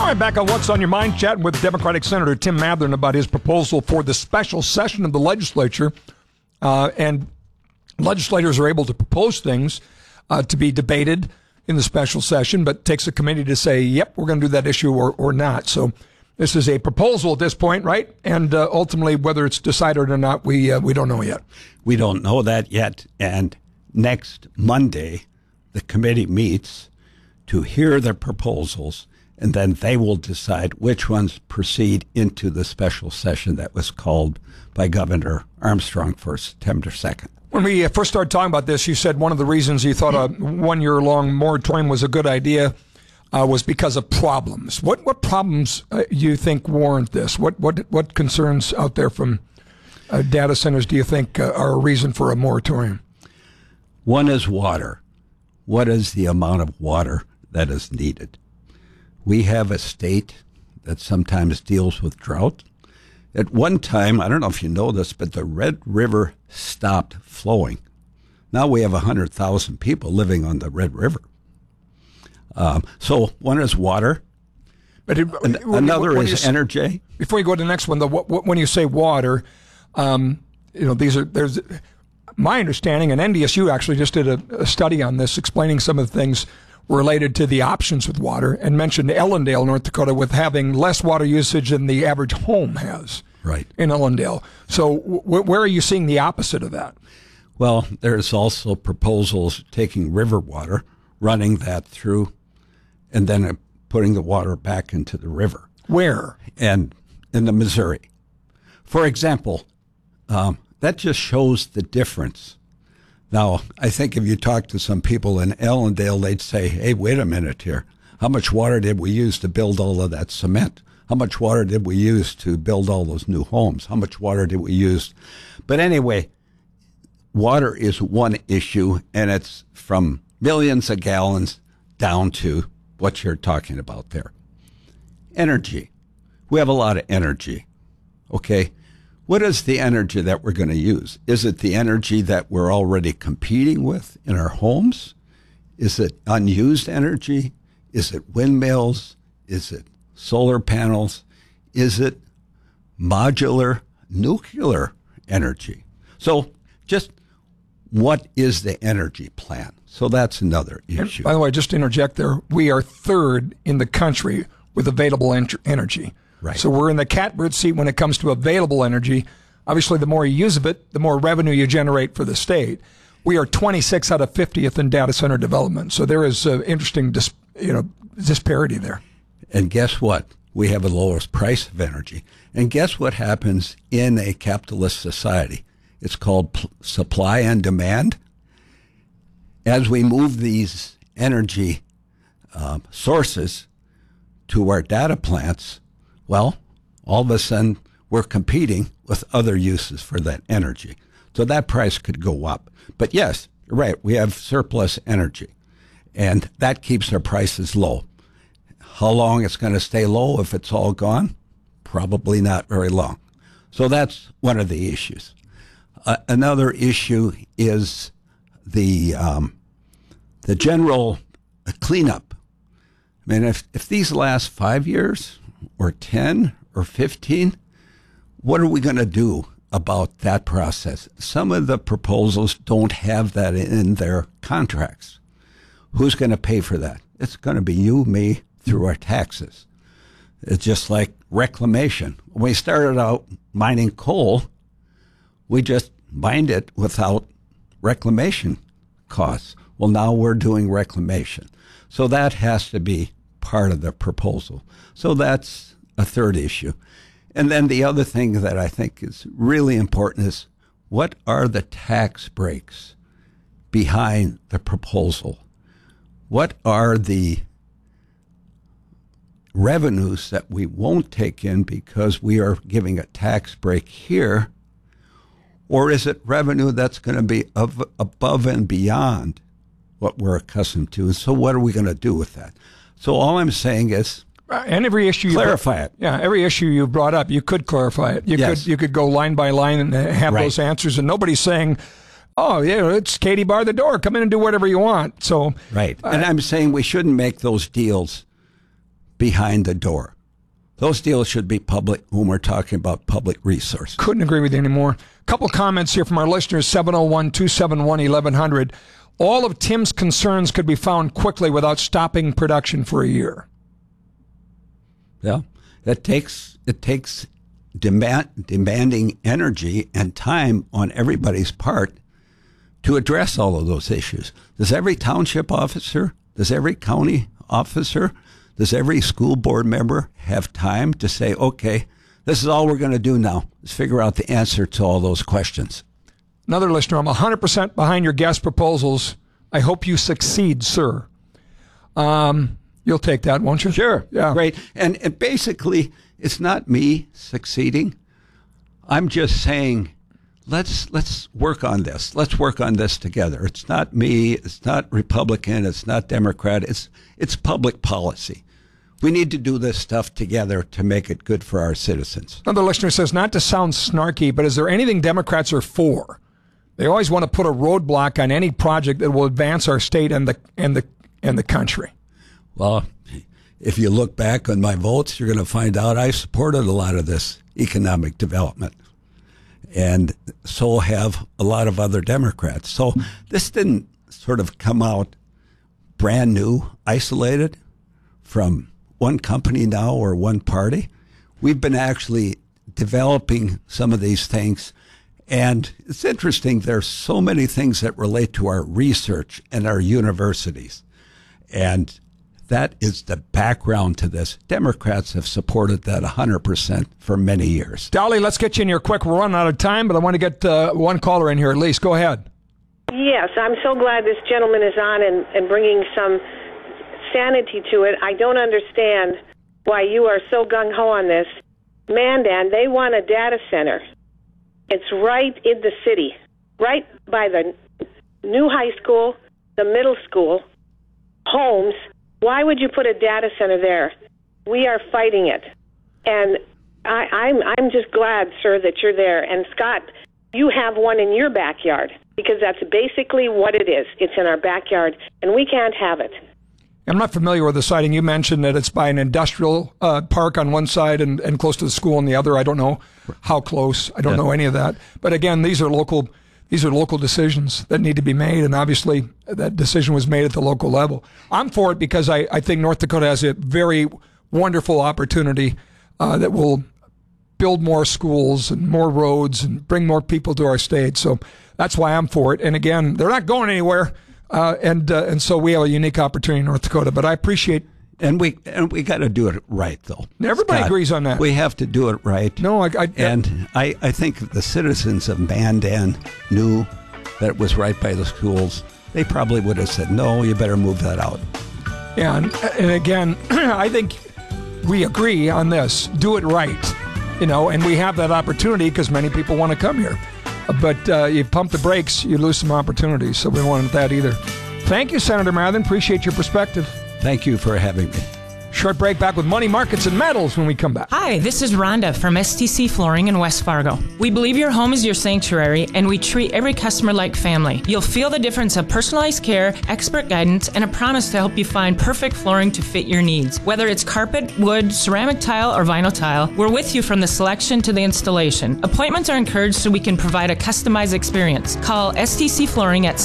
All right, back on What's on Your Mind, chatting with Democratic Senator Tim Mathern about his proposal for the special session of the legislature. And legislators are able to propose things to be debated in the special session, but takes a committee to say, yep, we're going to do that issue or not. So this is a proposal at this point, right? And ultimately, whether it's decided or not, we don't know yet. We don't know that yet. And next Monday, the committee meets to hear the proposals, and then they will decide which ones proceed into the special session that was called by Governor Armstrong for September 2nd. When we first started talking about this, you said one of the reasons you thought a one-year-long moratorium was a good idea was because of problems. What problems you think warrant this? What concerns out there from data centers do you think are a reason for a moratorium? One is water. What is the amount of water that is needed? We have a state that sometimes deals with drought. At one time, I don't know if you know this, but the Red River stopped flowing. Now we have 100,000 people living on the Red River. So one is water. But another is energy. Before you go to the next one, when you say water, there's my understanding, and NDSU actually just did a study on this, explaining some of the things related to the options with water, and mentioned Ellendale, North Dakota, with having less water usage than the average home has. Right. In Ellendale. So where are you seeing the opposite of that? Well, there's also proposals taking river water, running that through, and then putting the water back into the river. Where? And in the Missouri. For example, that just shows the difference. Now, I think if you talk to some people in Ellendale, they'd say, hey, wait a minute here. How much water did we use to build all of that cement? How much water did we use to build all those new homes? How much water did we use? But anyway, water is one issue, and it's from millions of gallons down to what you're talking about there. Energy. We have a lot of energy, okay? What is the energy that we're going to use? Is it the energy that we're already competing with in our homes? Is it unused energy? Is it windmills? Is it solar panels? Is it modular nuclear energy? So just what is the energy plan? So that's another issue. And by the way, just to interject there, we are third in the country with available energy. Right. So we're in the catbird seat when it comes to available energy. Obviously, the more you use of it, the more revenue you generate for the state. We are 26 out of 50th in data center development. So there is interesting disparity there. And guess what? We have the lowest price of energy. And guess what happens in a capitalist society? It's called supply and demand. As we move these energy sources to our data plants, well, all of a sudden we're competing with other uses for that energy. So that price could go up. But yes, you're right, we have surplus energy, and that keeps our prices low. How long it's going to stay low if it's all gone? Probably not very long. So that's one of the issues. Another issue is the general cleanup. I mean, if these last 5 years or 10 or 15, what are we going to do about that process? Some of the proposals don't have that in their contracts. Who's going to pay for that? It's going to be you, me, through our taxes. It's just like reclamation. When we started out mining coal, we just mined it without reclamation costs. Well, now we're doing reclamation. So that has to be part of the proposal. So that's a third issue. And then the other thing that I think is really important is, what are the tax breaks behind the proposal? What are the revenues that we won't take in because we are giving a tax break here? Or is it revenue that's going to be above and beyond what we're accustomed to? And so what are we going to do with that? So all I'm saying is, and every issue clarify it. Yeah, every issue you brought up, you could clarify it. You could go line by line and have those answers, and nobody's saying, oh, yeah, it's Katie bar the door. Come in and do whatever you want. So right. And I'm saying we shouldn't make those deals behind the door. Those deals should be public when we're talking about public resource. Couldn't agree with you anymore. A couple comments here from our listeners, 701-271-1100. All of Tim's concerns could be found quickly without stopping production for a year. Yeah, it takes demanding energy and time on everybody's part to address all of those issues. Does every township officer, does every county officer, does every school board member have time to say, okay, this is all we're going to do now, is figure out the answer to all those questions? Another listener, I'm 100% behind your gas proposals. I hope you succeed, sir. You'll take that, won't you? Sure. Yeah. Great. And basically, it's not me succeeding. I'm just saying, let's work on this. Let's work on this together. It's not me. It's not Republican. It's not Democrat. It's public policy. We need to do this stuff together to make it good for our citizens. Another listener says, not to sound snarky, but is there anything Democrats are for? They always want to put a roadblock on any project that will advance our state and the country. Well, if you look back on my votes, you're going to find out I supported a lot of this economic development. And so have a lot of other Democrats. So this didn't sort of come out brand new, isolated from one company now or one party. We've been actually developing some of these things. And it's interesting, there's so many things that relate to our research and our universities. And that is the background to this. Democrats have supported that 100% for many years. Dolly, let's get you in here quick. We're running out of time, but I want to get one caller in here at least. Go ahead. Yes, I'm so glad this gentleman is on and bringing some sanity to it. I don't understand why you are so gung-ho on this. Mandan, they want a data center. It's right in the city, right by the new high school, the middle school, homes. Why would you put a data center there? We are fighting it. And I'm just glad, sir, that you're there. And Scott, you have one in your backyard, because that's basically what it is. It's in our backyard, and we can't have it. I'm not familiar with the siting. You mentioned that it's by an industrial park on one side and close to the school on the other. I don't know how close. I don't know any of that. But again, these are local decisions that need to be made, and obviously that decision was made at the local level. I'm for it because I think North Dakota has a very wonderful opportunity that will build more schools and more roads and bring more people to our state. So that's why I'm for it. And again, they're not going anywhere. And so we have a unique opportunity in North Dakota. But I appreciate, and we got to do it right, though. Everybody Scott, agrees on that. We have to do it right. No, I think if the citizens of Mandan knew that it was right by the schools, they probably would have said, "No, you better move that out." Yeah, and again, I think we agree on this. Do it right, and we have that opportunity because many people want to come here. But you pump the brakes, you lose some opportunities. So we don't want that either. Thank you, Senator Mathen. Appreciate your perspective. Thank you for having me. Short break, back with money, markets, and metals when we come back. Hi, this is Rhonda from STC Flooring in West Fargo. We believe your home is your sanctuary, and we treat every customer like family. You'll feel the difference of personalized care, expert guidance, and a promise to help you find perfect flooring to fit your needs. Whether it's carpet, wood, ceramic tile, or vinyl tile, we're with you from the selection to the installation. Appointments are encouraged so we can provide a customized experience. Call STC Flooring at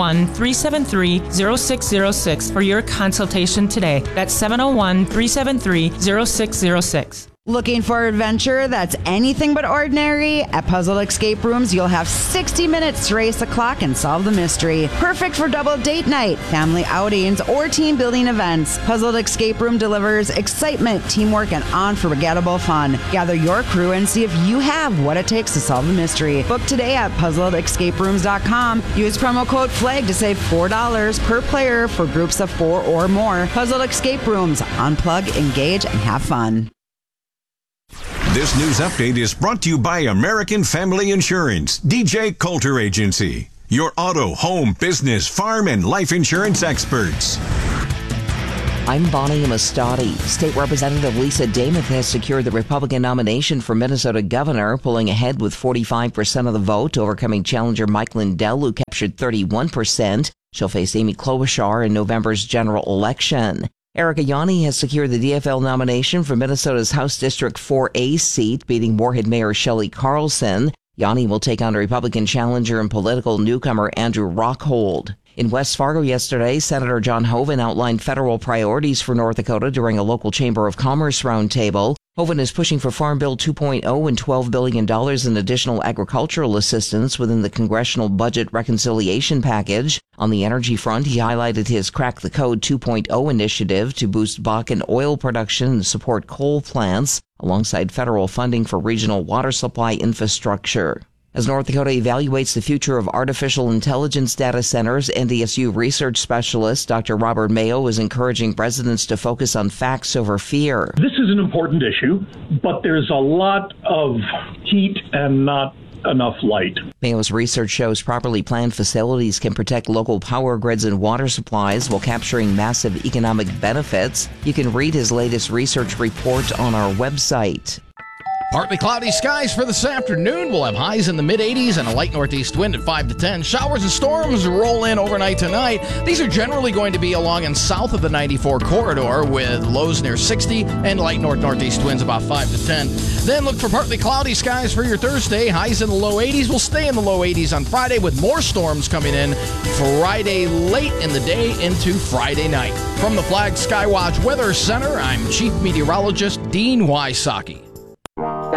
701-373-0606 for your consultation today. That's 701-373-0606. Looking for adventure that's anything but ordinary? At Puzzle Escape Rooms, you'll have 60 minutes to race the clock and solve the mystery. Perfect for double date night, family outings, or team building events. Puzzle Escape Room delivers excitement, teamwork, and unforgettable fun. Gather your crew and see if you have what it takes to solve the mystery. Book today at puzzledescaperooms.com. Use promo code FLAG to save $4 per player for groups of 4 or more. Puzzle Escape Rooms. Unplug, engage, and have fun. This news update is brought to you by American Family Insurance, DJ Coulter Agency, your auto, home, business, farm, and life insurance experts. I'm Bonnie Amistadi. State Representative Lisa Dameth has secured the Republican nomination for Minnesota governor, pulling ahead with 45% of the vote, overcoming challenger Mike Lindell, who captured 31%. She'll face Amy Klobuchar in November's general election. Erica Yanni has secured the DFL nomination for Minnesota's House District 4A seat, beating Moorhead Mayor Shelley Carlson. Yanni will take on Republican challenger and political newcomer Andrew Rockhold. In West Fargo yesterday, Senator John Hoeven outlined federal priorities for North Dakota during a local Chamber of Commerce roundtable. Hoeven is pushing for Farm Bill 2.0 and $12 billion in additional agricultural assistance within the Congressional Budget Reconciliation Package. On the energy front, he highlighted his Crack the Code 2.0 initiative to boost Bakken oil production and support coal plants, alongside federal funding for regional water supply infrastructure. As North Dakota evaluates the future of artificial intelligence data centers, NDSU research specialist Dr. Robert Mayo is encouraging residents to focus on facts over fear. This is an important issue, but there's a lot of heat and not enough light. Mayo's research shows properly planned facilities can protect local power grids and water supplies while capturing massive economic benefits. You can read his latest research report on our website. Partly cloudy skies for this afternoon. We'll have highs in the mid-80s and a light northeast wind at 5 to 10. Showers and storms roll in overnight tonight. These are generally going to be along and south of the 94 corridor with lows near 60 and light northeast winds about 5 to 10. Then look for partly cloudy skies for your Thursday. Highs in the low 80s. We'll stay in the low 80s on Friday with more storms coming in Friday late in the day into Friday night. From the Flag Skywatch Weather Center, I'm Chief Meteorologist Dean Wysocki.